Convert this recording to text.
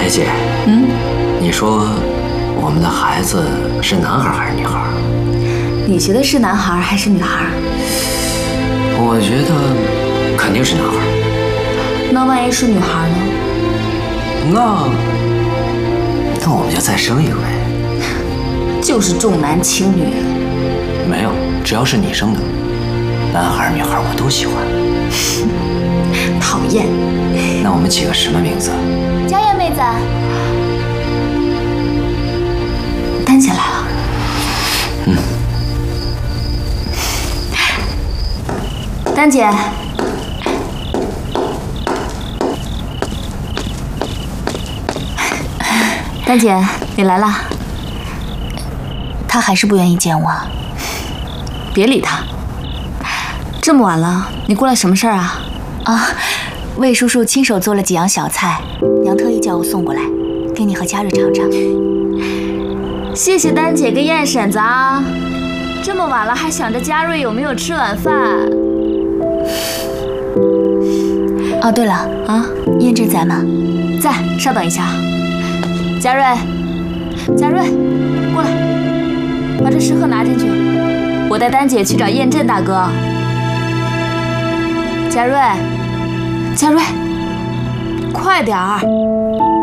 哎姐，你说我们的孩子是男孩还是女孩？ 你觉得是男孩还是女孩？ 我觉得肯定是男孩。 那万一是女孩呢？ 那我们就再生一个呗。 就是重男轻女。 没有，只要是你生的，男孩女孩我都喜欢。 讨厌。 那我们起个什么名字？ 佳燕妹子，丹姐来了。丹姐，丹姐，你来了。他还是不愿意见我。别理他。这么晚了，你过来什么事儿啊？ 啊，魏叔叔亲手做了几样小菜，娘特意叫我送过来，给你和嘉瑞尝尝。 谢谢丹姐跟燕婶子啊。这么晚了还想着嘉瑞有没有吃晚饭。 哦，对了啊，燕珍在吗？ 在，稍等一下。嘉瑞，嘉瑞，过来，把这食盒拿进去，我带丹姐去找燕震大哥。嘉瑞，嘉瑞，快点儿！